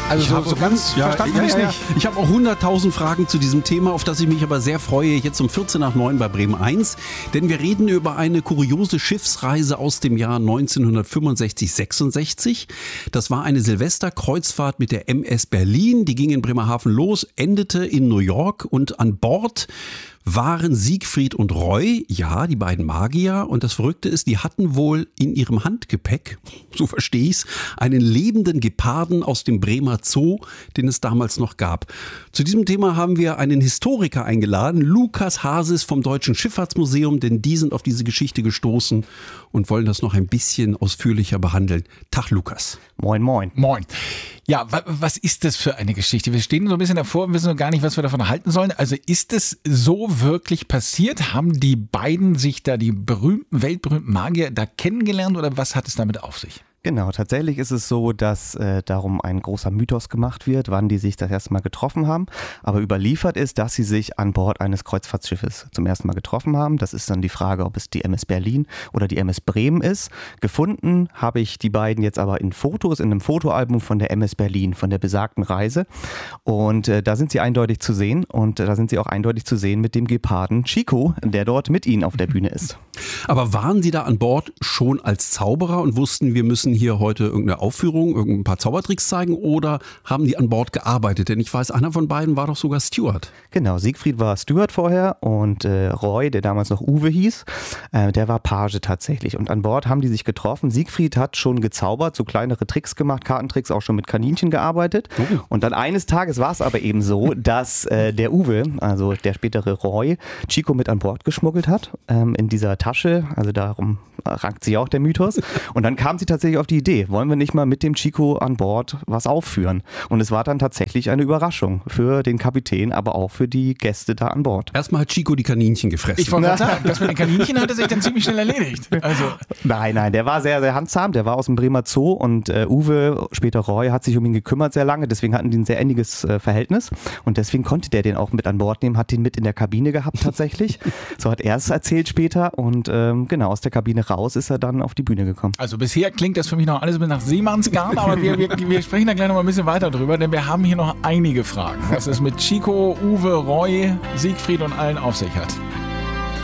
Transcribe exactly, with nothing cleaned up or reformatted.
Also ich so, habe, so ganz ja, verstanden ja, habe ich ja, nicht. Ich habe auch hunderttausend Fragen zu diesem Thema, auf das ich mich aber sehr freue, jetzt um vierzehn nach neun bei Bremen eins. Denn wir reden über eine kuriose Schiffsreise aus dem Jahr neunzehnhundertfünfundsechzig sechsundsechzig. Das war eine Silvesterkreuzfahrt mit der M S Berlin. Die ging in Bremerhaven los, endete in New York und an Bord waren Siegfried und Roy, ja, die beiden Magier. Und das Verrückte ist, die hatten wohl in ihrem Handgepäck, so verstehe ich's, einen lebenden Geparden aus dem Bremer Zoo, den es damals noch gab. Zu diesem Thema haben wir einen Historiker eingeladen, Lukas Hasis vom Deutschen Schifffahrtsmuseum, denn die sind auf diese Geschichte gestoßen und wollen das noch ein bisschen ausführlicher behandeln. Tag, Lukas. Moin, moin. Moin. Ja, wa- was ist das für eine Geschichte? Wir stehen so ein bisschen davor und wissen noch gar nicht, was wir davon halten sollen. Also ist es so wirklich passiert? Haben die beiden sich da, die berühmten, weltberühmten Magier, da kennengelernt oder was hat es damit auf sich? Genau, tatsächlich ist es so, dass äh, darum ein großer Mythos gemacht wird, wann die sich das erste Mal getroffen haben. Aber überliefert ist, dass sie sich an Bord eines Kreuzfahrtschiffes zum ersten Mal getroffen haben. Das ist dann die Frage, ob es die M S Berlin oder die M S Bremen ist. Gefunden habe ich die beiden jetzt aber in Fotos, in einem Fotoalbum von der M S Berlin, von der besagten Reise. Und äh, da sind sie eindeutig zu sehen. Und äh, da sind sie auch eindeutig zu sehen mit dem Geparden Chico, der dort mit ihnen auf der Bühne ist. Aber waren die da an Bord schon als Zauberer und wussten, wir müssen hier heute irgendeine Aufführung, irgendein paar Zaubertricks zeigen, oder haben die an Bord gearbeitet? Denn ich weiß, einer von beiden war doch sogar Steward. Genau, Siegfried war Steward vorher und äh, Roy, der damals noch Uwe hieß, äh, der war Page tatsächlich. Und an Bord haben die sich getroffen. Siegfried hat schon gezaubert, so kleinere Tricks gemacht, Kartentricks, auch schon mit Kaninchen gearbeitet. Oh. Und dann eines Tages war es aber eben so, dass äh, der Uwe, also der spätere Roy, Chico mit an Bord geschmuggelt hat, ähm, in dieser Tasche. Also darum rankt sich auch der Mythos. Und dann kam sie tatsächlich auf die Idee, wollen wir nicht mal mit dem Chico an Bord was aufführen? Und es war dann tatsächlich eine Überraschung für den Kapitän, aber auch für die Gäste da an Bord. Erstmal hat Chico die Kaninchen gefressen. Ich wollte gerade sagen, das mit den Kaninchen hatte sich dann ziemlich schnell erledigt. Also Nein, nein, der war sehr, sehr handsam, der war aus dem Bremer Zoo und äh, Uwe, später Roy, hat sich um ihn gekümmert sehr lange, deswegen hatten die ein sehr inniges äh, Verhältnis und deswegen konnte der den auch mit an Bord nehmen, hat den mit in der Kabine gehabt tatsächlich. So hat er es erzählt später und ähm, genau, aus der Kabine raus ist er dann auf die Bühne gekommen. Also bisher klingt das für mich noch alles nach Seemannsgarn, aber wir, wir, wir sprechen da gleich noch mal ein bisschen weiter drüber, denn wir haben hier noch einige Fragen, was es mit Chico, Uwe, Roy, Siegfried und allen auf sich hat.